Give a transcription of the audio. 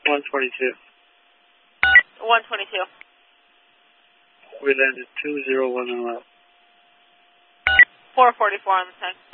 122. 122. We landed 201 and left. 444 on the 10.